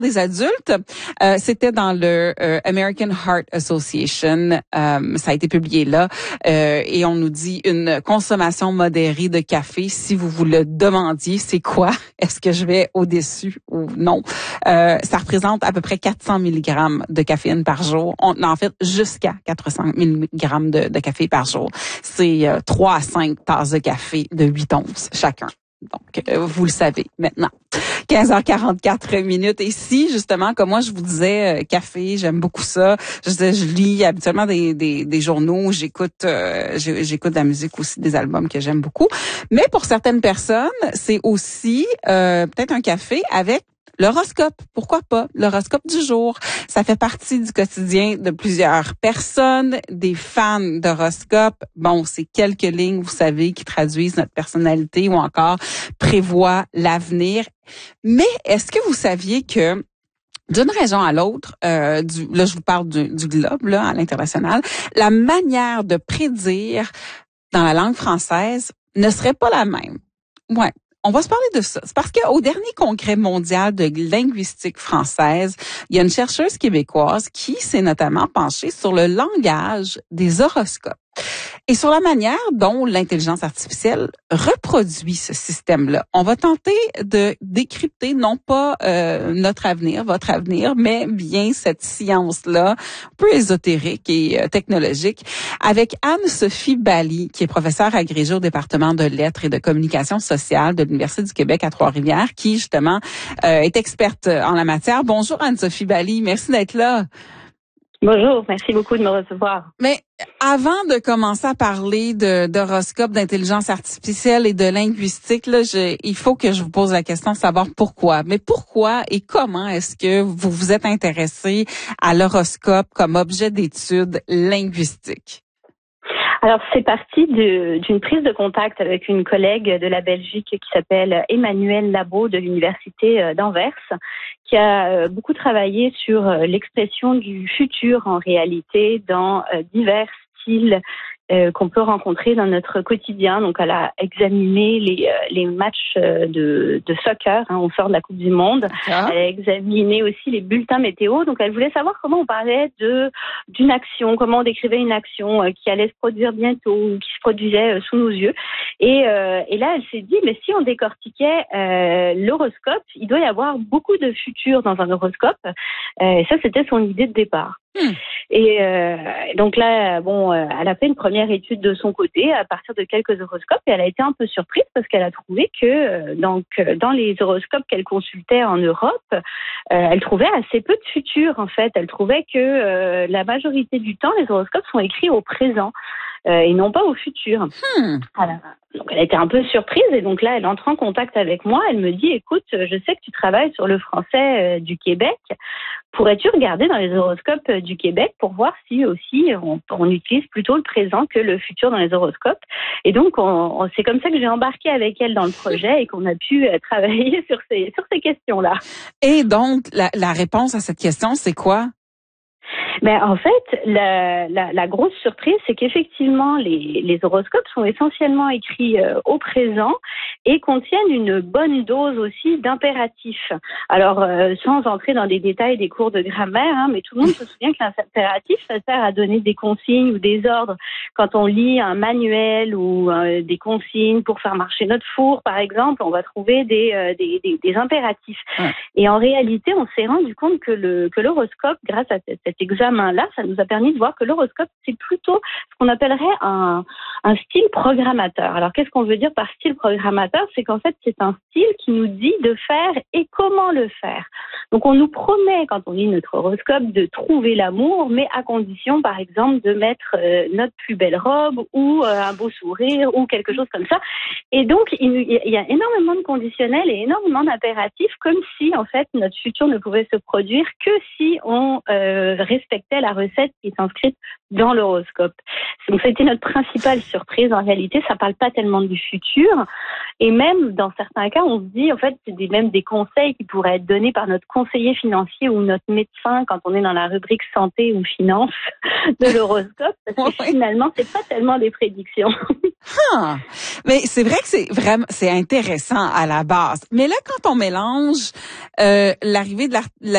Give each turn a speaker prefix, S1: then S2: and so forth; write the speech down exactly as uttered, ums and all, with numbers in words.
S1: des adultes. Euh, c'était dans le euh, American Heart Association. Euh, ça a été publié là. Euh, et on nous dit une consommation modérée de café. Si vous vous le demandiez, c'est quoi? Est-ce que je vais au-dessus ou non? Euh, ça représente à peu près quatre cents milligrammes de caféine par jour. On, en fait, jusqu'à quatre cents milligrammes de, de café par jour. C'est euh, trois à cinq tasses de café de huit onces chacun. Donc, euh, vous le savez maintenant. quinze heures quarante-quatre minutes. Et si, justement, comme moi, je vous disais, euh, café, j'aime beaucoup ça. Je disais, je lis habituellement des, des, des journaux. J'écoute, euh, j'écoute de la musique aussi, des albums que j'aime beaucoup. Mais pour certaines personnes, c'est aussi euh, peut-être un café avec l'horoscope, pourquoi pas? L'horoscope du jour. Ça fait partie du quotidien de plusieurs personnes, des fans d'horoscope. Bon, c'est quelques lignes, vous savez, qui traduisent notre personnalité ou encore prévoient l'avenir. Mais est-ce que vous saviez que d'une région à l'autre, euh, du, là je vous parle du, du globe, là, à l'international, la manière de prédire dans la langue française ne serait pas la même? Ouais. On va se parler de ça. C'est parce qu'au dernier congrès mondial de linguistique française, il y a une chercheuse québécoise qui s'est notamment penchée sur le langage des horoscopes et sur la manière dont l'intelligence artificielle reproduit ce système-là. On va tenter de décrypter non pas euh, notre avenir, votre avenir, mais bien cette science-là, un peu ésotérique et euh, technologique, avec Anne-Sophie Bally, qui est professeure agrégée au département de lettres et de communication sociale de l'Université du Québec à Trois-Rivières, qui justement euh, est experte en la matière. Bonjour Anne-Sophie Bally, merci d'être là.
S2: Bonjour, merci beaucoup de me recevoir.
S1: Mais avant de commencer à parler de d'horoscope, d'intelligence artificielle et de linguistique, là, je, il faut que je vous pose la question de savoir pourquoi. Mais pourquoi et comment est-ce que vous vous êtes intéressé à l'horoscope comme objet d'étude linguistique?
S2: Alors, c'est parti de, d'une prise de contact avec une collègue de la Belgique qui s'appelle Emmanuelle Labo de l'Université d'Anvers, qui a beaucoup travaillé sur l'expression du futur en réalité dans divers styles euh, qu'on peut rencontrer dans notre quotidien. Donc, elle a examiné les, les matchs de, de soccer, hein, on sort de la Coupe du Monde. Ah. Elle a examiné aussi les bulletins météo. Donc, elle voulait savoir comment on parlait de d'une action, comment on décrivait une action euh, qui allait se produire bientôt ou qui se produisait euh, sous nos yeux. Et, euh, et là, elle s'est dit, mais si on décortiquait euh, l'horoscope, il doit y avoir beaucoup de futur dans un horoscope. Euh, et ça, c'était son idée de départ. Hmm. Et euh, donc là, bon, euh, elle a fait une première étude de son côté à partir de quelques horoscopes et elle a été un peu surprise parce qu'elle a trouvé que euh, donc dans les horoscopes qu'elle consultait en Europe, euh, elle trouvait assez peu de futur en fait. Elle trouvait que euh, la majorité du temps, les horoscopes sont écrits au présent. Euh, et non pas au futur. Hmm. Alors, donc elle a été un peu surprise et donc là elle entre en contact avec moi. Elle me dit écoute, je sais que tu travailles sur le français euh, du Québec. Pourrais-tu regarder dans les horoscopes euh, du Québec pour voir si aussi on, on utilise plutôt le présent que le futur dans les horoscopes? Et donc on, on, c'est comme ça que j'ai embarqué avec elle dans le projet et qu'on a pu euh, travailler sur ces sur ces questions-là.
S1: Et donc la, la réponse à cette question, c'est quoi?
S2: Mais en fait, la, la, la grosse surprise, c'est qu'effectivement, les, les horoscopes sont essentiellement écrits euh, au présent et contiennent une bonne dose aussi d'impératifs. Alors, euh, sans entrer dans des détails des cours de grammaire, hein, mais tout le monde se souvient que l'impératif, ça sert à donner des consignes ou des ordres. Quand on lit un manuel ou euh, des consignes pour faire marcher notre four, par exemple, on va trouver des, euh, des, des, des impératifs. Ouais. Et en réalité, on s'est rendu compte que le que l'horoscope, grâce à cet, cet examen-là, ça nous a permis de voir que l'horoscope, c'est plutôt ce qu'on appellerait un, un style programmateur. Alors, qu'est-ce qu'on veut dire par style programmateur? C'est qu'en fait, c'est un style qui nous dit de faire et comment le faire. Donc, on nous promet, quand on lit notre horoscope, de trouver l'amour, mais à condition, par exemple, de mettre euh, notre plus belle robe ou euh, un beau sourire ou quelque chose comme ça. Et donc, il, il y a énormément de conditionnels et énormément d'impératifs, comme si, en fait, notre futur ne pouvait se produire que si on euh, respectait la recette qui est inscrite dans l'horoscope. Donc, ça a été notre principale surprise. En réalité, ça parle pas tellement du futur. Et même, dans certains cas, on se dit, en fait, c'est des, même des conseils qui pourraient être donnés par notre conseiller financier ou notre médecin quand on est dans la rubrique santé ou finance de l'horoscope. Parce que finalement, c'est pas tellement des prédictions.
S1: Ah, mais c'est vrai que c'est vraiment, c'est intéressant à la base. Mais là, quand on mélange euh, l'arrivée de la,